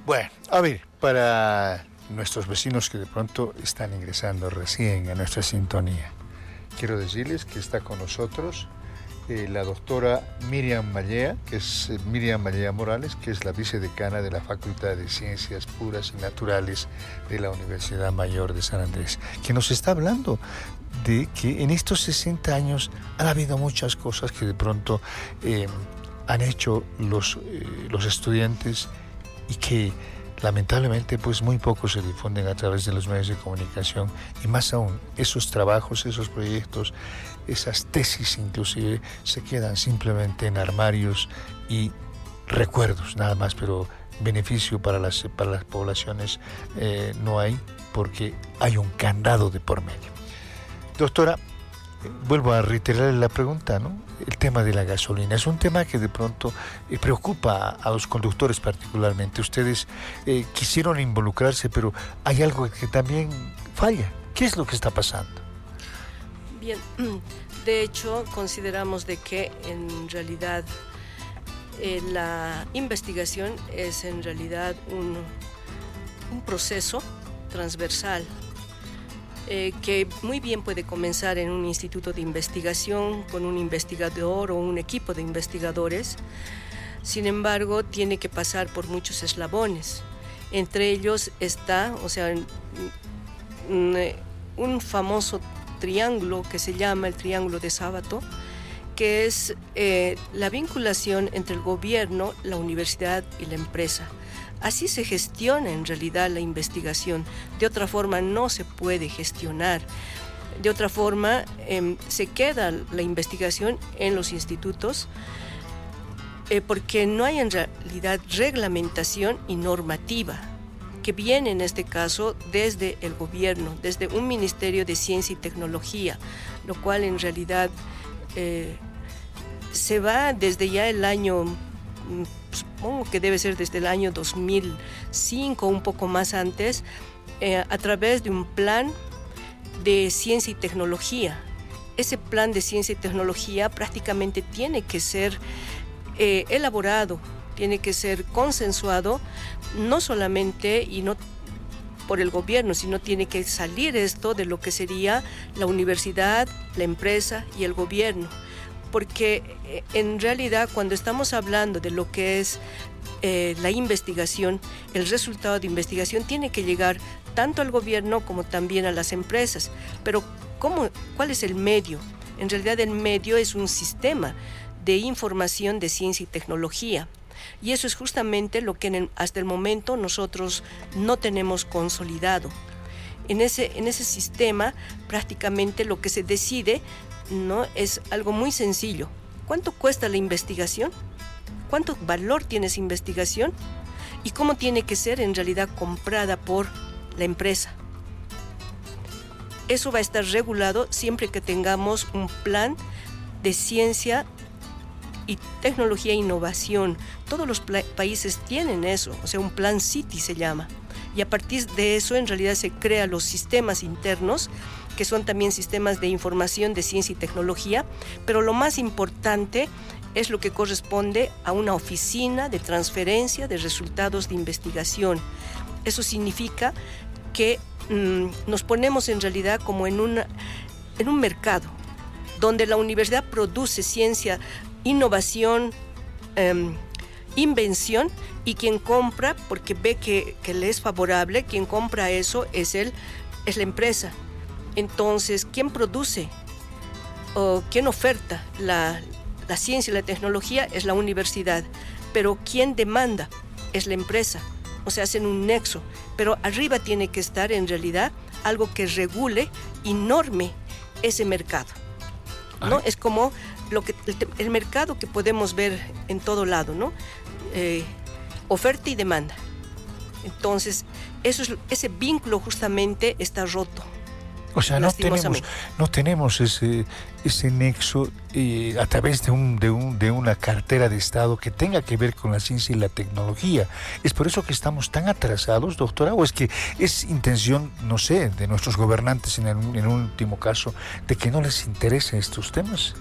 Bueno, a ver, para nuestros vecinos que de pronto están ingresando recién a nuestra sintonía, quiero decirles que está con nosotros la doctora Miriam Mallea, que es Miriam Mallea Morales, que es la vicedecana de la Facultad de Ciencias Puras y Naturales de la Universidad Mayor de San Andrés, que nos está hablando de que en estos 60 años han habido muchas cosas que de pronto han hecho los estudiantes y que lamentablemente pues muy poco se difunden a través de los medios de comunicación, y más aún esos trabajos, esos proyectos, esas tesis inclusive se quedan simplemente en armarios y recuerdos nada más, pero beneficio para las poblaciones no hay, porque hay un candado de por medio. Doctora, vuelvo a reiterar la pregunta, ¿no? El tema de la gasolina es un tema que de pronto preocupa a los conductores particularmente. Ustedes quisieron involucrarse, pero hay algo que también falla. ¿Qué es lo que está pasando? Bien, de hecho consideramos de que en realidad la investigación es en realidad un proceso transversal que muy bien puede comenzar en un instituto de investigación con un investigador o un equipo de investigadores. Sin embargo, tiene que pasar por muchos eslabones. Entre ellos está, un famoso triángulo que se llama el Triángulo de Sábato, que es la vinculación entre el gobierno, la universidad y la empresa. Así se gestiona en realidad la investigación. De otra forma no se puede gestionar. De otra forma se queda la investigación en los institutos porque no hay en realidad reglamentación y normativa que viene en este caso desde el gobierno, desde un Ministerio de Ciencia y Tecnología, lo cual en realidad se va desde ya el año, supongo que debe ser desde el año 2005, un poco más antes, a través de un plan de ciencia y tecnología. Ese plan de ciencia y tecnología prácticamente tiene que ser elaborado, tiene que ser consensuado, no solamente y no por el gobierno, sino tiene que salir esto de lo que sería la universidad, la empresa y el gobierno. Porque en realidad cuando estamos hablando de lo que es la investigación, el resultado de investigación tiene que llegar tanto al gobierno como también a las empresas. Pero ¿cuál es el medio? En realidad el medio es un sistema de información de ciencia y tecnología. Y eso es justamente lo que hasta el momento nosotros no tenemos consolidado. En ese sistema prácticamente lo que se decide no es algo muy sencillo. ¿Cuánto cuesta la investigación? ¿Cuánto valor tiene esa investigación? ¿Y cómo tiene que ser en realidad comprada por la empresa? Eso va a estar regulado siempre que tengamos un plan de ciencia y tecnología e innovación. Todos los países tienen eso, un plan CITI se llama. Y a partir de eso en realidad se crean los sistemas internos, que son también sistemas de información de ciencia y tecnología, pero lo más importante es lo que corresponde a una oficina de transferencia de resultados de investigación. Eso significa que nos ponemos en realidad como en un mercado, donde la universidad produce ciencia, innovación, invención, y quien compra, porque ve que le es favorable, quien compra eso es la empresa. Entonces, ¿quién produce o quién oferta la ciencia y la tecnología? Es la universidad, pero ¿quién demanda? Es la empresa. Hacen un nexo, pero arriba tiene que estar en realidad algo que regule y norme ese mercado, ¿no? Es como el mercado que podemos ver en todo lado, ¿no? Oferta y demanda. Entonces, ese vínculo justamente está roto. No tenemos ese nexo a través de una cartera de Estado que tenga que ver con la ciencia y la tecnología. ¿Es por eso que estamos tan atrasados, doctora? ¿O es que es intención, no sé, de nuestros gobernantes en un último caso, de que no les interesen estos temas?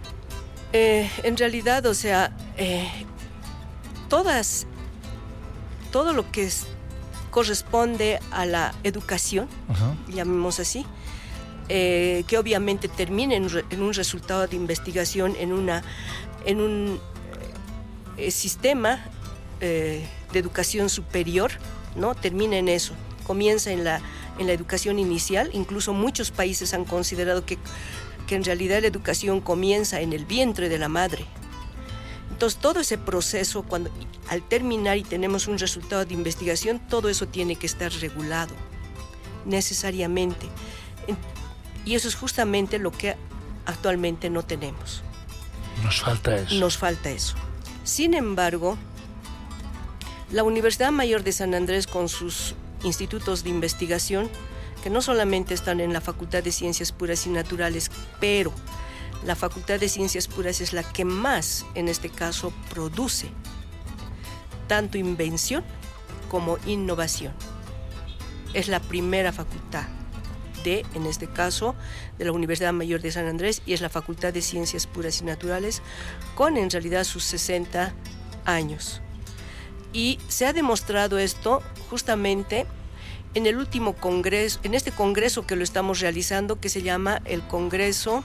En realidad, todas todo lo que corresponde a la educación, llamemos así, que obviamente termine en un resultado de investigación, en un sistema de educación superior, ¿no? Termina en eso, comienza en la educación inicial. Incluso muchos países han considerado que en realidad la educación comienza en el vientre de la madre. Entonces, todo ese proceso, al terminar y tenemos un resultado de investigación, todo eso tiene que estar regulado, necesariamente. Y eso es justamente lo que actualmente no tenemos. Nos falta eso. Nos falta eso. Sin embargo, la Universidad Mayor de San Andrés, con sus institutos de investigación, que no solamente están en la Facultad de Ciencias Puras y Naturales, pero la Facultad de Ciencias Puras es la que más, en este caso, produce tanto invención como innovación. Es la primera facultad en este caso, de la Universidad Mayor de San Andrés, y es la Facultad de Ciencias Puras y Naturales, con en realidad sus 60 años. Y se ha demostrado esto justamente en el último congreso, en este congreso que lo estamos realizando, que se llama el Congreso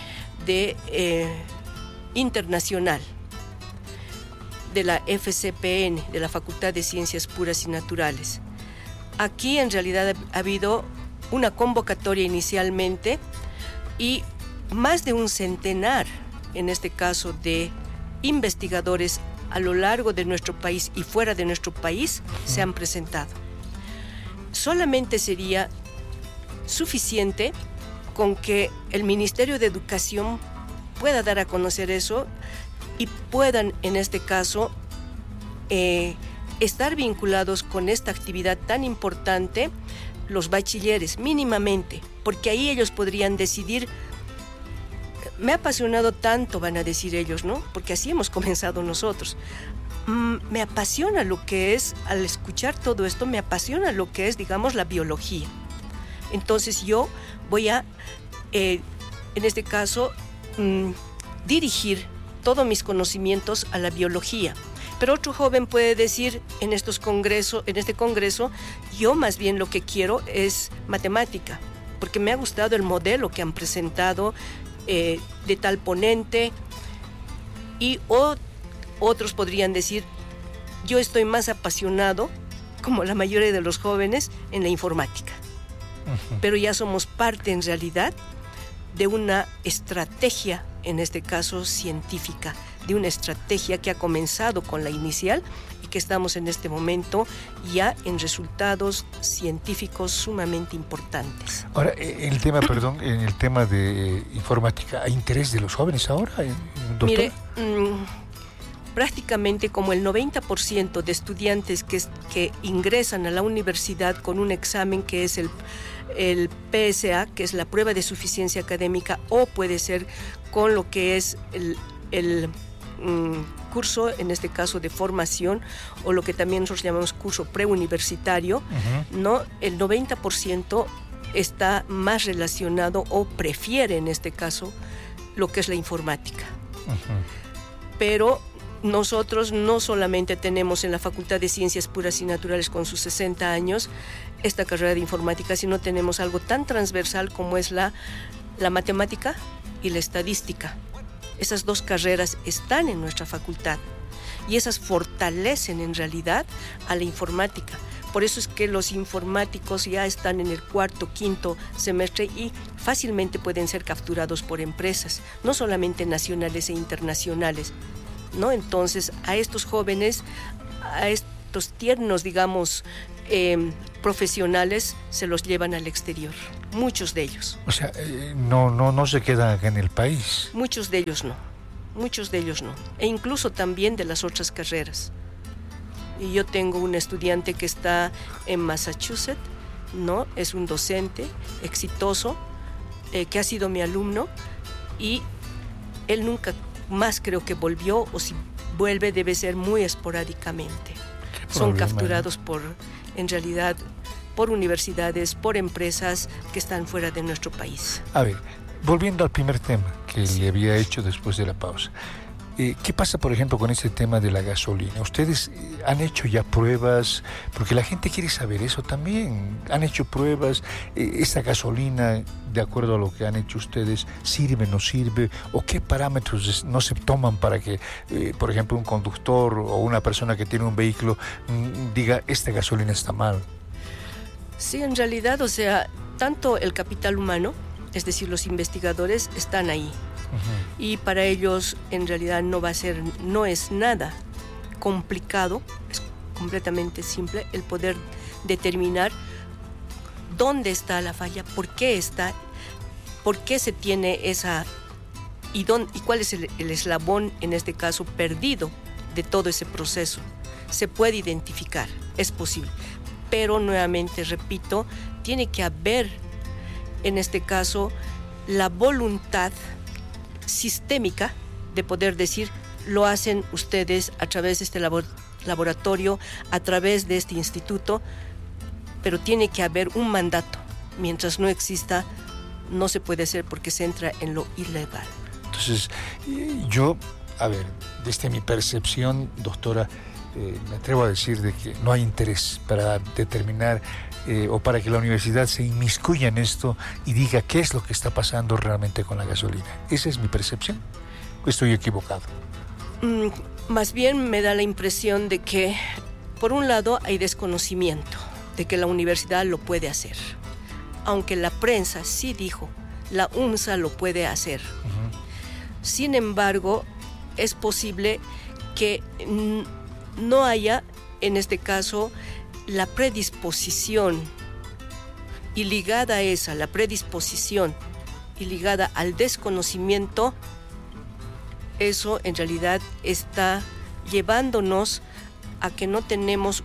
Internacional de la FCPN, de la Facultad de Ciencias Puras y Naturales. Aquí en realidad ha habido una convocatoria inicialmente y más de un centenar, en este caso, de investigadores a lo largo de nuestro país y fuera de nuestro país se han presentado. Solamente sería suficiente con que el Ministerio de Educación pueda dar a conocer eso y puedan, en este caso, estar vinculados con esta actividad tan importante los bachilleres, mínimamente, porque ahí ellos podrían decidir. Me ha apasionado tanto, van a decir ellos, ¿no? Porque así hemos comenzado nosotros. Me apasiona lo que es, al escuchar todo esto, me apasiona lo que es, digamos, la biología. Entonces yo voy a, en este caso, dirigir todos mis conocimientos a la biología. Pero otro joven puede decir en este congreso, yo más bien lo que quiero es matemática, porque me ha gustado el modelo que han presentado de tal ponente, y otros podrían decir, yo estoy más apasionado, como la mayoría de los jóvenes, en la informática. Pero ya somos parte en realidad de una estrategia, en este caso científica, de una estrategia que ha comenzado con la inicial y que estamos en este momento ya en resultados científicos sumamente importantes. Ahora, en el tema de informática, ¿hay interés de los jóvenes ahora, doctor? Mire, prácticamente como el 90% de estudiantes que ingresan a la universidad con un examen que es el PSA, que es la prueba de suficiencia académica, o puede ser con lo que es el curso, en este caso de formación, o lo que también nosotros llamamos curso preuniversitario, ¿no? El 90% está más relacionado o prefiere, en este caso, lo que es la informática. Pero nosotros no solamente tenemos en la Facultad de Ciencias Puras y Naturales, con sus 60 años, esta carrera de informática, sino tenemos algo tan transversal como es la matemática y la estadística. Esas dos carreras están en nuestra facultad y esas fortalecen en realidad a la informática. Por eso es que los informáticos ya están en el cuarto, quinto semestre y fácilmente pueden ser capturados por empresas, no solamente nacionales e internacionales, ¿no? Entonces, a estos jóvenes, a estos tiernos, digamos, profesionales, se los llevan al exterior, muchos de ellos. O sea, no se quedan acá en el país. Muchos de ellos no, e incluso también de las otras carreras. Y yo tengo un estudiante que está en Massachusetts, ¿no? Es un docente exitoso, que ha sido mi alumno, y él nunca más creo que volvió, o si vuelve debe ser muy esporádicamente. Son capturados en realidad por universidades, por empresas que están fuera de nuestro país. A ver, volviendo al primer tema que le había hecho después de la pausa. ¿Qué pasa, por ejemplo, con este tema de la gasolina? ¿Ustedes han hecho ya pruebas? Porque la gente quiere saber eso también. ¿Han hecho pruebas? ¿Esta gasolina, de acuerdo a lo que han hecho ustedes, sirve, no sirve? ¿O qué parámetros no se toman para que, por ejemplo, un conductor o una persona que tiene un vehículo diga, esta gasolina está mal? Sí, en realidad, o sea, tanto el capital humano, es decir, los investigadores, están ahí. Uh-huh. Y para ellos en realidad no es nada complicado, es completamente simple el poder determinar dónde está la falla, por qué se tiene esa y cuál es el eslabón, en este caso, perdido de todo ese proceso. Se puede identificar, es posible, pero nuevamente repito, tiene que haber en este caso la voluntad sistémica de poder decir, lo hacen ustedes a través de este laboratorio, a través de este instituto, pero tiene que haber un mandato. Mientras no exista, no se puede hacer porque se entra en lo ilegal. Entonces, desde mi percepción, doctora, me atrevo a decir de que no hay interés para determinar o para que la universidad se inmiscuya en esto y diga qué es lo que está pasando realmente con la gasolina. ¿Esa es mi percepción? ¿O estoy equivocado? Más bien me da la impresión de que, por un lado, hay desconocimiento de que la universidad lo puede hacer. Aunque la prensa sí dijo, la UNSA lo puede hacer. Uh-huh. Sin embargo, es posible que no haya, en este caso, la predisposición, y ligada a esa, la predisposición y ligada al desconocimiento, eso en realidad está llevándonos a que no tenemos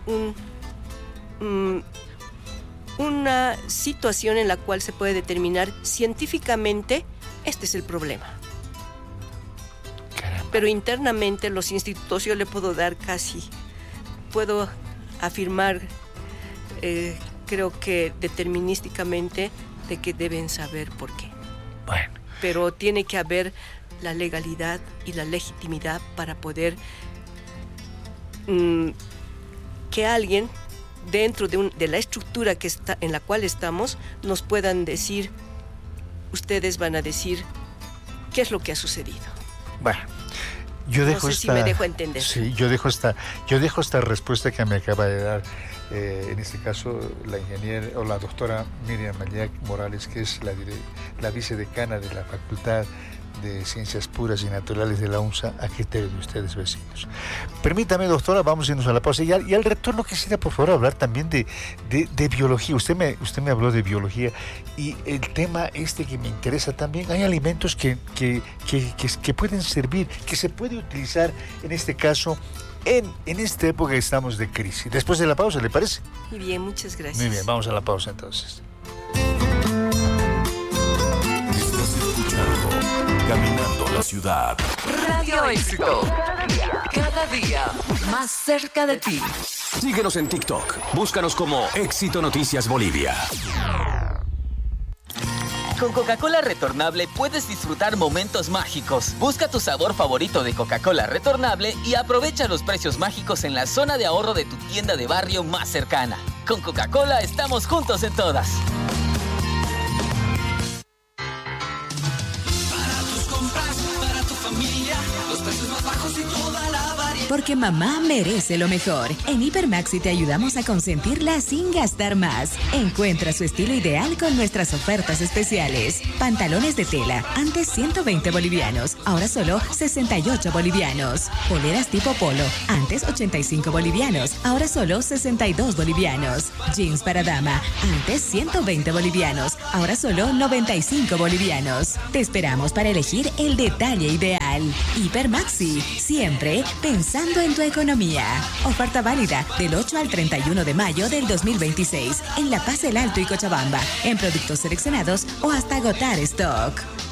una situación en la cual se puede determinar científicamente este es el problema. Caramba. Pero internamente los institutos, yo le puedo afirmar, creo que determinísticamente, de que deben saber por qué. Bueno. Pero tiene que haber la legalidad y la legitimidad para poder que alguien dentro de la estructura en la cual estamos nos puedan decir, ustedes van a decir qué es lo que ha sucedido. Bueno, yo dejo si me dejo entender. Sí, yo dejo esta respuesta que me acaba de dar, en este caso, la ingeniera o la doctora Miriam Mallac Morales, que es la vicedecana de la Facultad de Ciencias Puras y Naturales de la UNSA, a criterio de ustedes, vecinos. Permítame, doctora, vamos a irnos a la pausa. Y al retorno quisiera, por favor, hablar también de biología. Usted me habló de biología y el tema que me interesa también. Hay alimentos que pueden servir, que se puede utilizar, en este caso, en esta época que estamos de crisis. Después de la pausa, ¿le parece? Muy bien, muchas gracias. Muy bien, vamos a la pausa entonces. Caminando la ciudad. Radio Éxito. Cada día más cerca de ti. Síguenos en TikTok. Búscanos como Éxito Noticias Bolivia. Con Coca-Cola retornable puedes disfrutar momentos mágicos. Busca tu sabor favorito de Coca-Cola retornable y aprovecha los precios mágicos en la zona de ahorro de tu tienda de barrio más cercana. Con Coca-Cola estamos juntos en todas. Porque mamá merece lo mejor. En Hipermaxi te ayudamos a consentirla sin gastar más. Encuentra su estilo ideal con nuestras ofertas especiales. Pantalones de tela, antes 120 bolivianos, ahora solo 68 bolivianos. Poleras tipo polo, antes 85 bolivianos, ahora solo 62 bolivianos. Jeans para dama, antes 120 bolivianos, ahora solo 95 bolivianos. Te esperamos para elegir el detalle ideal. Hipermaxi, siempre pensando en tu economía. Oferta válida del 8 al 31 de mayo del 2026 en La Paz, El Alto y Cochabamba, en productos seleccionados o hasta agotar stock.